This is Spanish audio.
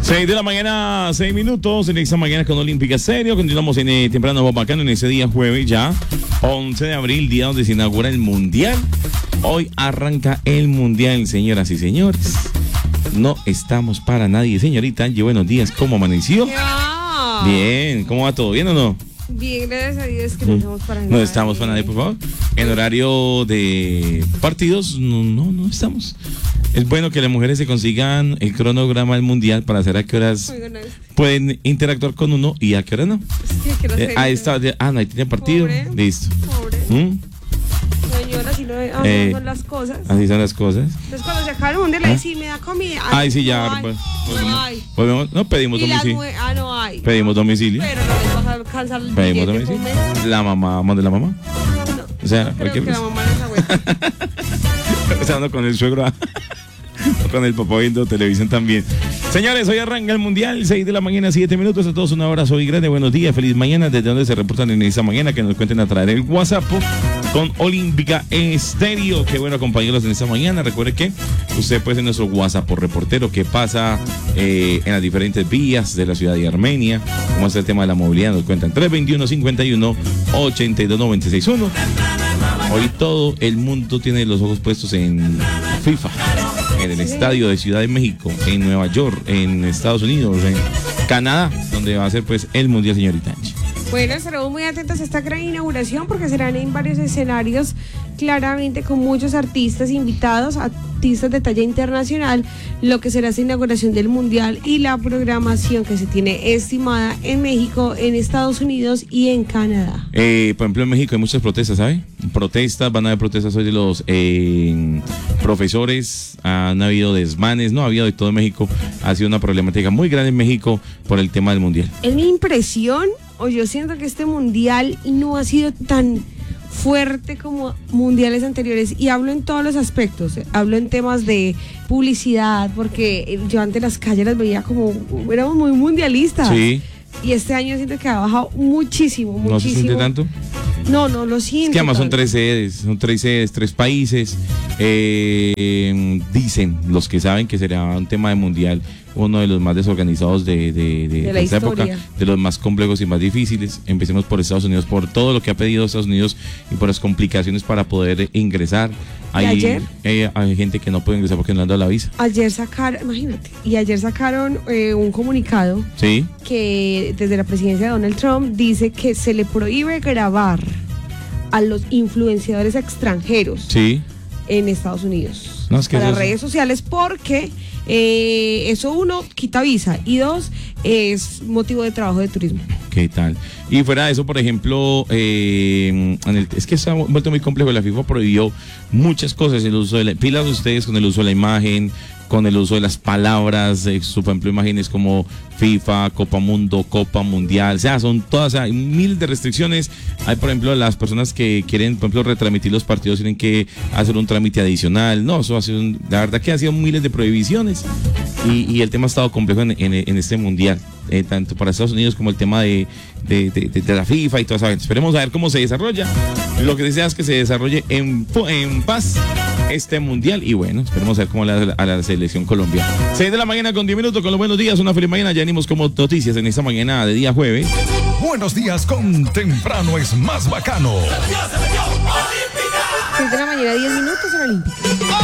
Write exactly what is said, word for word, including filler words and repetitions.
seis de la mañana, seis minutos, en esta mañana con Olímpica Serio. Continuamos en eh, temprano bacano en ese día jueves ya, once de abril, día donde se inaugura el Mundial. Hoy arranca el Mundial, señoras y señores. No estamos para nadie, señorita Angie, buenos días, ¿cómo amaneció? Ya. Bien, ¿cómo va todo? ¿Bien o no? Bien, gracias a Dios que no estamos para nadie. No estamos para nadie, por favor. En horario de partidos, no, no, no estamos. Es bueno que las mujeres se consigan el cronograma del Mundial para saber a qué horas Oigan, este, pueden interactuar con uno y a qué hora no. sí, que no sé, Eh, ahí está, de- ah, no, ahí tiene partido. Pobre. Listo. Pobre. ¿Mm? Señora, si no así Eh, son las cosas. Así son las cosas. Entonces cuando se acaba el mundial, ¿Ah? ahí sí me da comida. Ay, sí, ya. No hay, pues, no volvemos- hay. volvemos- no, pedimos Y las domicilio. mue- ah, no hay. Pedimos domicilio. Pero no les vas a alcanzar el Pedimos billete por domicilio. mes. La mamá, más de la mamá. No, O sea, creo cualquier que la cosa. mamá no es abuela. Estando con el suegro. O con el papá viendo televisión también. Señores, hoy arranca el Mundial, seis de la mañana, siete minutos. A todos un abrazo y grande. Buenos días, feliz mañana. Desde donde se reportan en esta mañana, que nos cuenten a través del WhatsApp con Olímpica Estéreo. Qué bueno acompañarlos en esta mañana. Recuerde que usted puede ser nuestro WhatsApp por reportero que pasa eh, en las diferentes vías de la ciudad de Armenia. Como es el tema de la movilidad, nos cuentan tres veintiuno, cincuenta y uno, ochenta y dos, noventa y seis uno. Hoy todo el mundo tiene los ojos puestos en FIFA, en el estadio de Ciudad de México, en Nueva York, en Estados Unidos, en Canadá, donde va a ser pues el Mundial, señorita Angie. Bueno, estaremos muy atentos a esta gran inauguración porque serán en varios escenarios, claramente con muchos artistas invitados, artistas de talla internacional, lo que será esta inauguración del Mundial y la programación que se tiene estimada en México, en Estados Unidos y en Canadá. Eh, por ejemplo, en México hay muchas protestas, ¿sabe? Protestas, van a haber protestas hoy de los eh, profesores, han habido desmanes, no ha habido de todo en México, ha sido una problemática muy grande en México por el tema del Mundial. Es mi impresión, o yo siento que este Mundial no ha sido tan fuerte como mundiales anteriores, y hablo en todos los aspectos, hablo en temas de publicidad, porque yo antes las calles las veía como, éramos muy mundialistas, Sí, y este año siento que ha bajado muchísimo, muchísimo. ¿no se siente tanto? No, no lo siento. Es que además son tanto. tres sedes, son tres sedes, tres países. Eh, dicen los que saben que será un tema de mundial, uno de los más desorganizados de, de, de, De la esta historia. época, de los más complejos y más difíciles. Empecemos por Estados Unidos, por todo lo que ha pedido Estados Unidos y por las complicaciones para poder ingresar. Hay, ayer? hay, hay gente que no puede ingresar porque no han dado la visa. Ayer sacaron, imagínate, y ayer sacaron eh, un comunicado Sí, que desde la presidencia de Donald Trump dice que se le prohíbe grabar a los influenciadores extranjeros sí. en Estados Unidos No, es que para eso es- redes sociales porque eh, eso uno quita visa y dos es motivo de trabajo de turismo. ¿Qué tal? Y fuera de eso, por ejemplo, eh, en el- es que se ha vuelto muy complejo. La FIFA prohibió muchas cosas, el uso de la, pilas ustedes con el uso de la imagen, con el uso de las palabras, eh, su, por ejemplo, imágenes como FIFA, Copa Mundo, Copa Mundial, o sea, son todas, o sea, hay miles de restricciones. Hay, por ejemplo, las personas que quieren, por ejemplo, retransmitir los partidos tienen que hacer un trámite adicional. No, eso ha sido, un- la verdad que ha sido miles de prohibiciones y, y el tema ha estado complejo en, en- en este Mundial, eh, tanto para Estados Unidos como el tema de, de, de- de- de la FIFA y toda esa gente. Esperemos a ver cómo se desarrolla. Lo que desea es que se desarrolle en, pu- en paz este Mundial y bueno, esperemos a ver cómo le da a la selección colombiana. seis de la mañana con diez minutos con los buenos días, una feliz mañana. Ya venimos como noticias en esta mañana de día jueves. Buenos días con Temprano es más bacano. seis de la mañana, diez minutos en Olímpica.